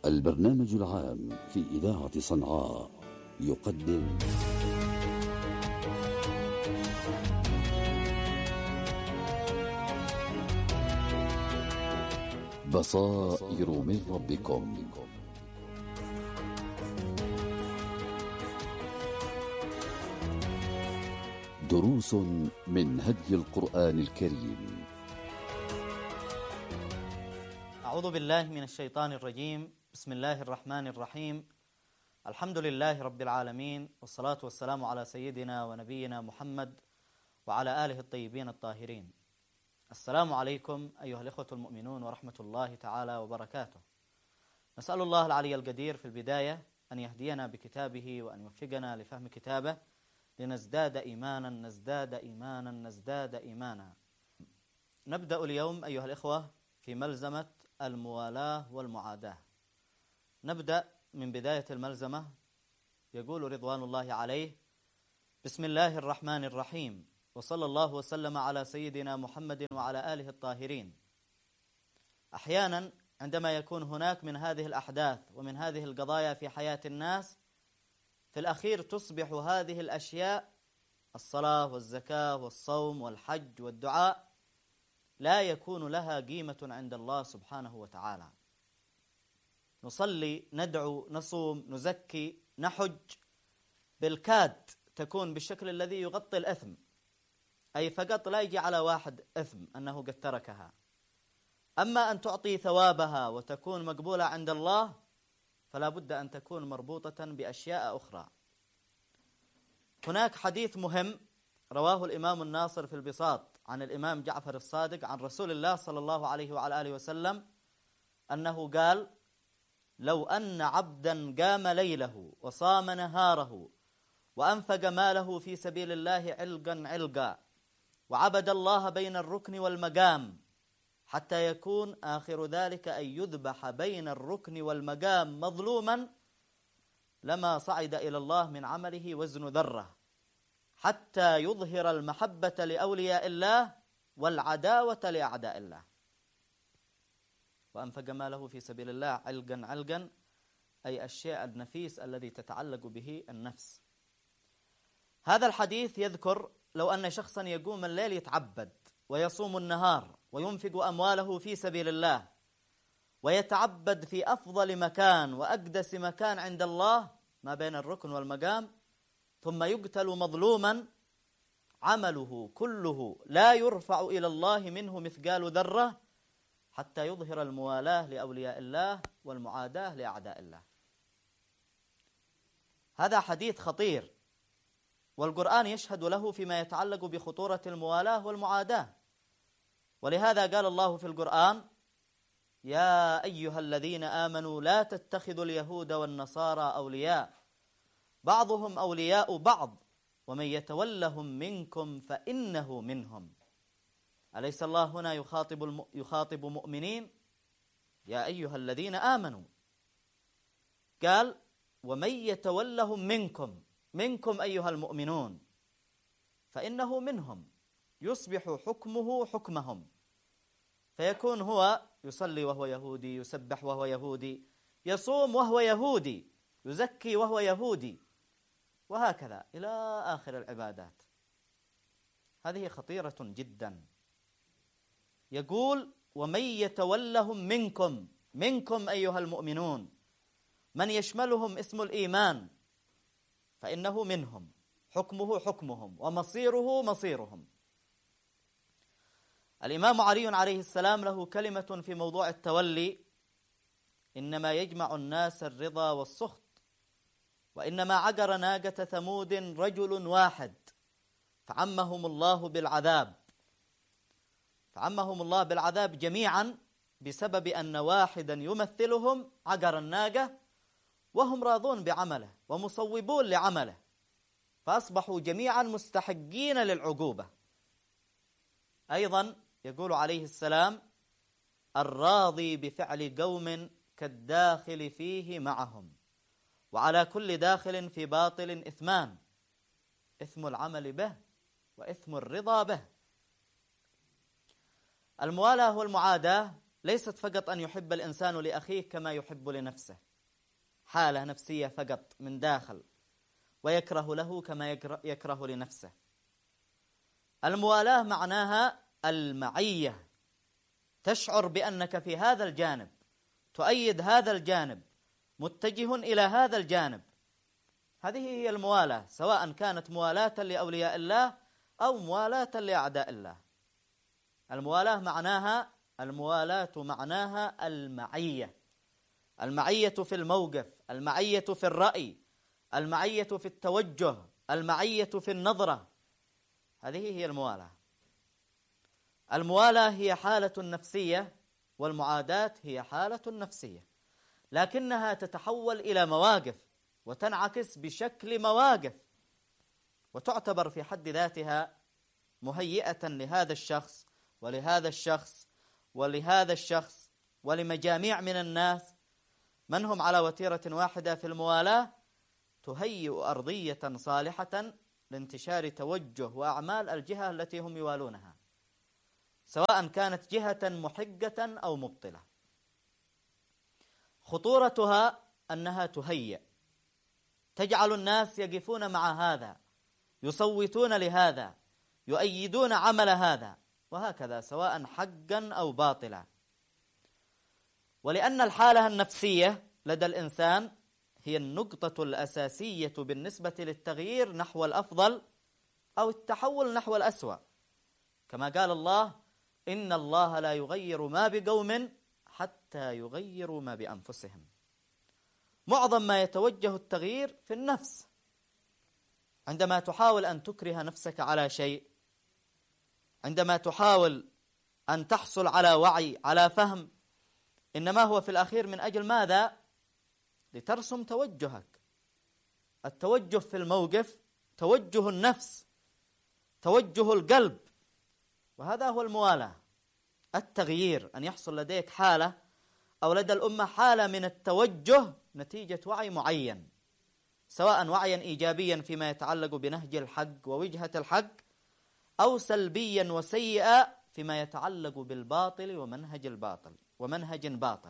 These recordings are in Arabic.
البرنامج العام في إذاعة صنعاء يقدم بصائر من ربكم. دروس من هدي القرآن الكريم. أعوذ بالله من الشيطان الرجيم. بسم الله الرحمن الرحيم. الحمد لله رب العالمين، والصلاة والسلام على سيدنا ونبينا محمد وعلى آله الطيبين الطاهرين. السلام عليكم أيها الإخوة المؤمنون ورحمة الله تعالى وبركاته. نسأل الله العلي القدير في البداية أن يهدينا بكتابه وأن يوفقنا لفهم كتابه لنزداد إيمانا نزداد إيمانا. نبدأ اليوم أيها الإخوة في ملزمة الموالاة والمعاداة. نبدأ من بداية الملزمة. يقول رضوان الله عليه: بسم الله الرحمن الرحيم، وصلى الله وسلم على سيدنا محمد وعلى آله الطاهرين. أحيانا عندما يكون هناك من هذه الأحداث ومن هذه القضايا في حياة الناس، في الأخير تصبح هذه الأشياء، الصلاة والزكاة والصوم والحج والدعاء، لا يكون لها قيمة عند الله سبحانه وتعالى. نصلي، ندعو، نصوم، نزكي، نحج، بالكاد تكون بالشكل الذي يغطي الأثم، أي فقط لا يجي على واحد أثم أنه قد تركها. أما أن تعطي ثوابها وتكون مقبولة عند الله فلا بد أن تكون مربوطة بأشياء أخرى. هناك حديث مهم رواه الإمام الناصر في البساط عن الإمام جعفر الصادق عن رسول الله صلى الله عليه وعلى آله وسلم أنه قال: لو أن عبدا قام ليله وصام نهاره وأنفق ماله في سبيل الله علقا وعبد الله بين الركن والمقام حتى يكون آخر ذلك أن يذبح بين الركن والمقام مظلوما، لما صعد إلى الله من عمله وزن ذرة، حتى يظهر المحبة لأولياء الله والعداوة لأعداء الله. وأنفق ماله في سبيل الله علقا، أي الشيء النفيس الذي تتعلق به النفس. هذا الحديث يذكر لو أن شخصا يقوم الليل يتعبد ويصوم النهار وينفق أمواله في سبيل الله ويتعبد في أفضل مكان وأقدس مكان عند الله ما بين الركن والمقام، ثم يقتل مظلوما، عمله كله لا يرفع إلى الله منه مثقال ذرة حتى يظهر الموالاة لأولياء الله والمعاداة لأعداء الله. هذا حديث خطير، والقرآن يشهد له فيما يتعلق بخطورة الموالاة والمعاداة. ولهذا قال الله في القرآن: يا أيها الذين آمنوا لا تتخذوا اليهود والنصارى أولياء بعضهم أولياء بعض ومن يتولهم منكم فإنه منهم. أليس الله هنا يخاطب مؤمنين؟ يا أيها الذين آمنوا، قال ومن يتولهم منكم أيها المؤمنون فإنه منهم، يصبح حكمه حكمهم، فيكون هو يصلي وهو يهودي، يسبح وهو يهودي، يصوم وهو يهودي، يزكي وهو يهودي، وهكذا إلى آخر العبادات. هذه خطيرة جدا. يقول ومن يتولهم منكم أيها المؤمنون، من يشملهم اسم الإيمان، فإنه منهم، حكمه حكمهم ومصيره مصيرهم. الإمام علي عليه السلام له كلمة في موضوع التولي: إنما يجمع الناس الرضا والسخط، وإنما عقر ناقة ثمود رجل واحد فعمهم الله بالعذاب جميعا بسبب أن واحدا يمثلهم عقر الناقة وهم راضون بعمله ومصوبون لعمله، فأصبحوا جميعا مستحقين للعقوبة. أيضا يقول عليه السلام: الراضي بفعل قوم كالداخل فيه معهم، وعلى كل داخل في باطل إثمان، إثم العمل به وإثم الرضا به. الموالاة والمعاداة ليست فقط أن يحب الإنسان لأخيه كما يحب لنفسه، حالة نفسية فقط من داخل، ويكره له كما يكره لنفسه. الموالاة معناها المعية، تشعر بأنك في هذا الجانب، تؤيد هذا الجانب، متجه إلى هذا الجانب. هذه هي الموالاة، سواء كانت موالاة لأولياء الله أو موالاة لأعداء الله. الموالاة معناها المعية، المعية في الموقف، المعية في الرأي، المعية في التوجه، المعية في النظرة. هذه هي الموالاة. الموالاة هي حالة نفسية، والمعاداة هي حالة نفسية، لكنها تتحول إلى مواقف وتنعكس بشكل مواقف، وتعتبر في حد ذاتها مهيئة لهذا الشخص ولهذا الشخص ولهذا الشخص ولمجاميع من الناس من هم على وتيرة واحدة في الموالاة، تهيئ أرضية صالحة لانتشار توجه وأعمال الجهة التي هم يوالونها، سواء كانت جهة محقة أو مبطلة. خطورتها أنها تهيئ، تجعل الناس يقفون مع هذا، يصوتون لهذا، يؤيدون عمل هذا، وهكذا سواء حقا أو باطلا. ولأن الحالة النفسية لدى الإنسان هي النقطة الأساسية بالنسبة للتغيير نحو الأفضل أو التحول نحو الأسوأ، كما قال الله: إن الله لا يغير ما بقوم حتى يغيروا ما بأنفسهم. معظم ما يتوجه التغيير في النفس. عندما تحاول أن تكره نفسك على شيء، عندما تحاول أن تحصل على وعي، على فهم، إنما هو في الأخير من أجل ماذا؟ لترسم توجهك. التوجه في الموقف توجه النفس، توجه القلب، وهذا هو الموالاة. التغيير أن يحصل لديك حالة أو لدى الأمة حالة من التوجه نتيجة وعي معين، سواء وعيا إيجابيا فيما يتعلق بنهج الحق ووجهة الحق، أو سلبيا وسيئا فيما يتعلق بالباطل ومنهج باطل.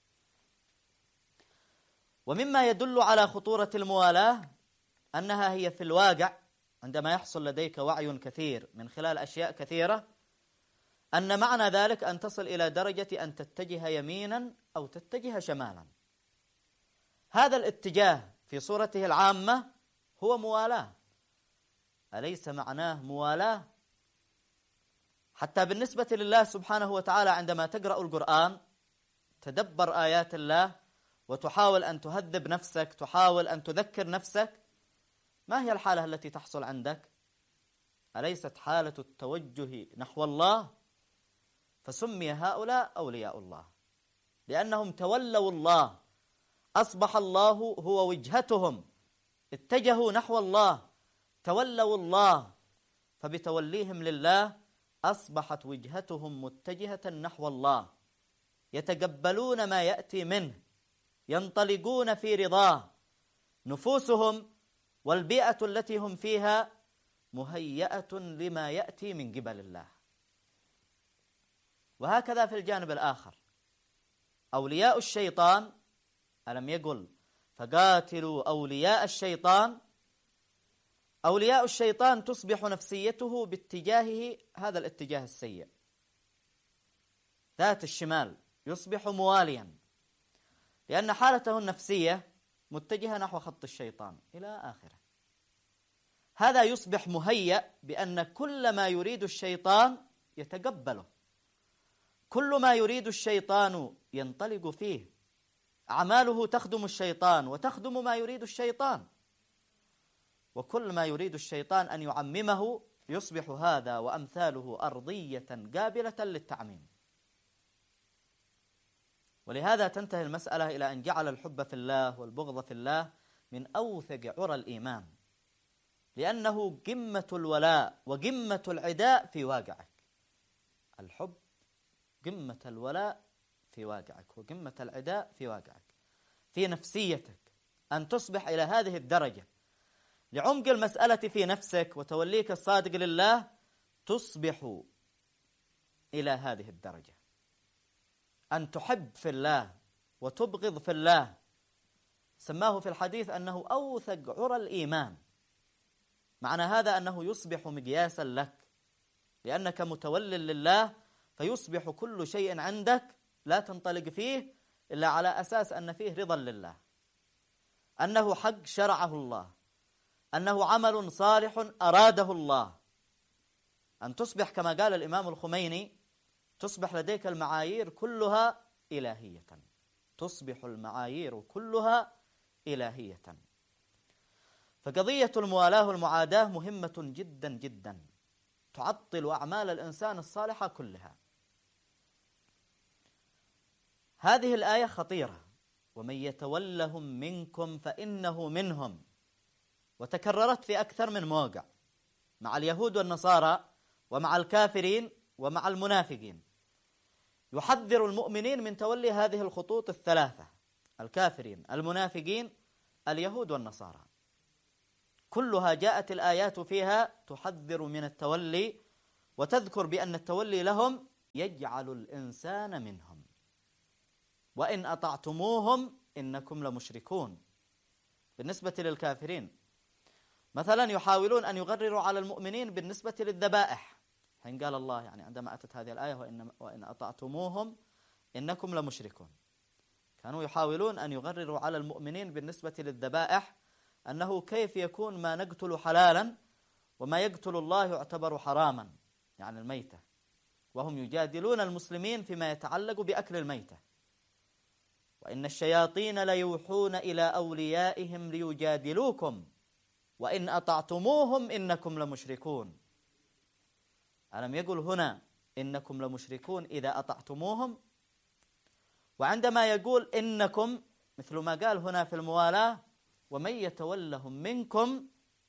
ومما يدل على خطورة الموالاة أنها هي في الواقع، عندما يحصل لديك وعي كثير من خلال أشياء كثيرة، أن معنى ذلك أن تصل إلى درجة أن تتجه يمينا أو تتجه شمالا. هذا الاتجاه في صورته العامة هو موالاة، أليس معناه موالاة؟ حتى بالنسبة لله سبحانه وتعالى عندما تقرأ القرآن، تدبر آيات الله وتحاول أن تهذب نفسك، تحاول أن تذكر نفسك، ما هي الحالة التي تحصل عندك؟ أليست حالة التوجه نحو الله؟ فسمي هؤلاء أولياء الله لأنهم تولوا الله، أصبح الله هو وجهتهم، اتجهوا نحو الله، تولوا الله، فبتوليهم لله أصبحت وجهتهم متجهة نحو الله، يتقبلون ما يأتي منه، ينطلقون في رضاه، نفوسهم والبيئة التي هم فيها مهيئة لما يأتي من قبل الله. وهكذا في الجانب الآخر أولياء الشيطان، ألم يقل فقاتلوا أولياء الشيطان؟ أولياء الشيطان تصبح نفسيته باتجاهه هذا الاتجاه السيء، ذات الشمال، يصبح مواليا، لأن حالته النفسية متجهة نحو خط الشيطان إلى آخره. هذا يصبح مهيأ بأن كل ما يريد الشيطان يتقبله، كل ما يريد الشيطان ينطلق فيه، أعماله تخدم الشيطان وتخدم ما يريد الشيطان، وكل ما يريد الشيطان أن يعممه يصبح هذا وأمثاله أرضية قابلة للتعميم. ولهذا تنتهي المسألة إلى أن جعل الحب في الله والبغض في الله من أوثق عرى الإيمان، لأنه قمة الولاء وقمة العداء في واقعك. الحب قمة الولاء في واقعك وقمة العداء في واقعك، في نفسيتك، أن تصبح إلى هذه الدرجة لعمق المسألة في نفسك وتوليك الصادق لله، تصبح إلى هذه الدرجة. أن تحب في الله وتبغض في الله، سماه في الحديث أنه أوثق عرى الإيمان. معنى هذا أنه يصبح مقياسا لك، لأنك متول لله، فيصبح كل شيء عندك لا تنطلق فيه إلا على أساس أن فيه رضا لله، أنه حق شرعه الله، أنه عمل صالح أراده الله. أن تصبح كما قال الإمام الخميني: تصبح لديك المعايير كلها إلهية، تصبح المعايير كلها إلهية. فقضية الموالاة والمعاداة مهمة جدا جدا، تعطل أعمال الإنسان الصالحة كلها. هذه الآية خطيرة: ومن يتولهم منكم فإنه منهم، وتكررت في أكثر من موقع مع اليهود والنصارى ومع الكافرين ومع المنافقين. يحذر المؤمنين من تولي هذه الخطوط الثلاثة: الكافرين، المنافقين، اليهود والنصارى. كلها جاءت الآيات فيها تحذر من التولي، وتذكر بأن التولي لهم يجعل الإنسان منهم، وإن أطعتموهم إنكم لمشركون. بالنسبة للكافرين مثلا يحاولون أن يغرروا على المؤمنين بالنسبة للذبائح، حين قال الله يعني عندما أتت هذه الآية: وإن أطعتموهم إنكم لمشركون. كانوا يحاولون أن يغرروا على المؤمنين بالنسبة للذبائح أنه كيف يكون ما نقتل حلالا وما يقتل الله يعتبر حراما، يعني الميتة، وهم يجادلون المسلمين فيما يتعلق بأكل الميتة. وإن الشياطين ليوحون إلى أوليائهم ليجادلوكم وإن أطعتموهم إنكم لمشركون. ألم يقل هنا إنكم لمشركون إذا أطعتموهم؟ وعندما يقول إنكم، مثل ما قال هنا في الموالاة: ومن يتولهم منكم،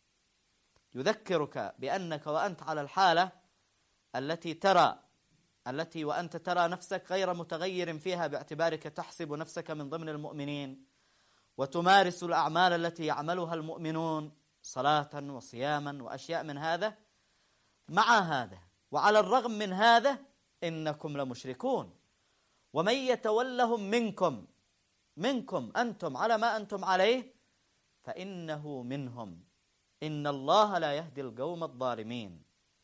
يذكرك بأنك وأنت على الحالة التي وأنت ترى نفسك غير متغير فيها، باعتبارك تحسب نفسك من ضمن المؤمنين وتمارس الأعمال التي يعملها المؤمنون صلاة وصياما وأشياء من هذا. مع هذا وعلى الرغم من هذا إنكم لمشركون. ومن يتولهم منكم أنتم على ما أنتم عليه فإنه منهم، إن الله لا يهدي القوم الظالمين.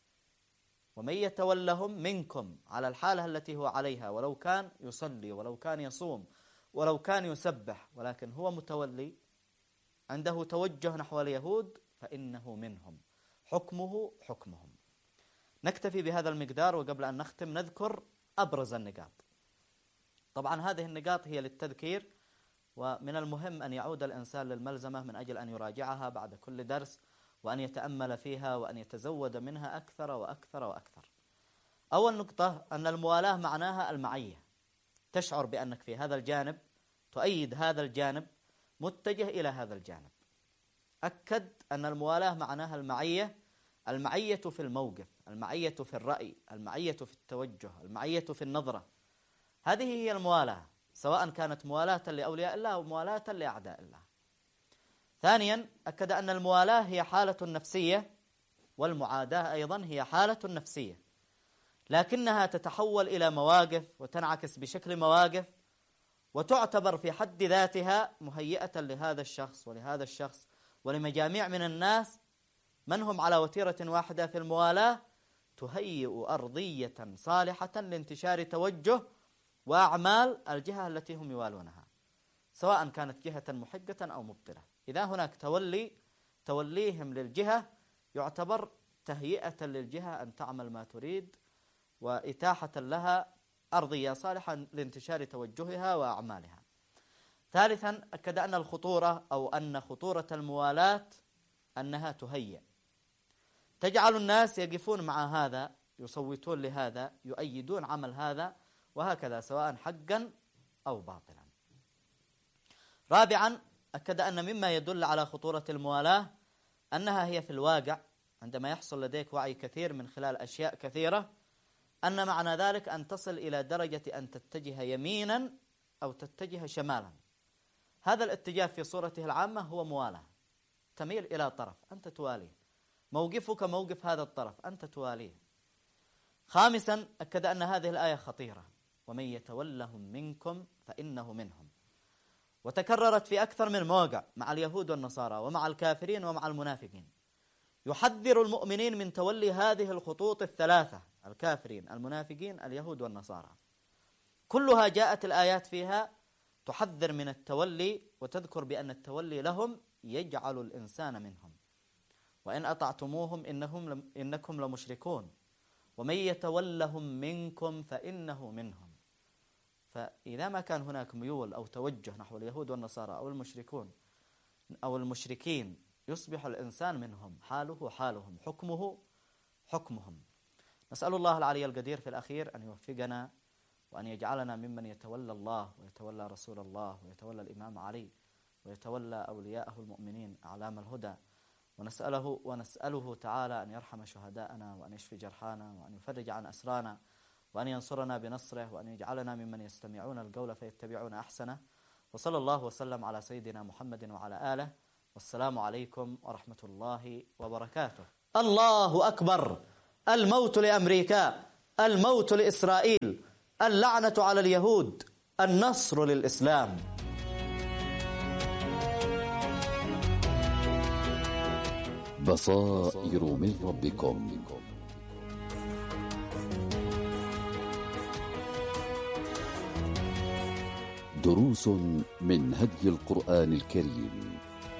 ومن يتولهم منكم على الحالة التي هو عليها، ولو كان يصلي ولو كان يصوم ولو كان يسبح، ولكن هو متولي عنده توجه نحو اليهود، فإنه منهم، حكمه حكمهم. نكتفي بهذا المقدار، وقبل أن نختم نذكر أبرز النقاط. طبعا هذه النقاط هي للتذكير، ومن المهم أن يعود الإنسان للملزمة من أجل أن يراجعها بعد كل درس، وأن يتأمل فيها، وأن يتزود منها أكثر وأكثر وأكثر. أول نقطة أن الموالاة معناها المعية، تشعر بأنك في هذا الجانب تؤيد هذا الجانب، متجه إلى هذا الجانب. أكد أن الموالاة معناها المعية في الموقف، المعية في الرأي، المعية في التوجه، المعية في النظرة. هذه هي الموالاة، سواء كانت موالاة لأولياء الله أو موالاة لأعداء الله. ثانيا أكد أن الموالاة هي حالة نفسية، والمعاداة أيضا هي حالة نفسية، لكنها تتحول إلى مواقف وتنعكس بشكل مواقف، وتعتبر في حد ذاتها مهيئة لهذا الشخص ولهذا الشخص ولمجاميع من الناس من هم على وتيرة واحدة في الموالاة، تهيئ أرضية صالحة لانتشار توجه وأعمال الجهة التي هم يوالونها، سواء كانت جهة محقة أو مبطلة. إذا هناك توليهم للجهة يعتبر تهيئة للجهة أن تعمل ما تريد، وإتاحة لها أرضية صالحة لانتشار توجهها وأعمالها. ثالثا أكد أن الخطورة أو أن خطورة الموالاة أنها تهيئ، تجعل الناس يقفون مع هذا، يصوتون لهذا، يؤيدون عمل هذا، وهكذا سواء حقا أو باطلا. رابعا أكد أن مما يدل على خطورة الموالاة أنها هي في الواقع، عندما يحصل لديك وعي كثير من خلال أشياء كثيرة، أن معنى ذلك أن تصل إلى درجة أن تتجه يمينا أو تتجه شمالا. هذا الاتجاه في صورته العامة هو موالاة، تميل إلى طرف أنت تواليه، موقفك موقف هذا الطرف أنت تواليه. خامسا أكد أن هذه الآية خطيرة، ومن يتولهم منكم فإنه منهم. وتكررت في أكثر من موقع مع اليهود والنصارى ومع الكافرين ومع المنافقين، يحذر المؤمنين من تولي هذه الخطوط الثلاثة: الكافرين، المنافقين، اليهود والنصارى. كلها جاءت الآيات فيها تحذر من التولي، وتذكر بأن التولي لهم يجعل الإنسان منهم، وإن أطعتموهم إنكم لمشركون، ومن يتولهم منكم فإنه منهم. فإذا ما كان هناك ميول أو توجه نحو اليهود والنصارى أو المشركون أو المشركين، يصبح الإنسان منهم، حاله حالهم، حكمه حكمهم. نسأل الله العلي القدير في الأخير أن يوفقنا وأن يجعلنا ممن يتولى الله ويتولى رسول الله ويتولى الإمام علي ويتولى أولياءه المؤمنين أعلام الهدى، ونسأله تعالى أن يرحم شهداءنا وأن يشفي جرحانا وأن يفرج عن أسرانا وأن ينصرنا بنصره وأن يجعلنا ممن يستمعون القول فيتبعون أحسنه. وصلى الله وسلم على سيدنا محمد وعلى آله، والسلام عليكم ورحمة الله وبركاته. الله أكبر. الموت لأمريكا، الموت لإسرائيل، اللعنة على اليهود، النصر للإسلام. بصائر من ربكم. دروس من هدي القرآن الكريم.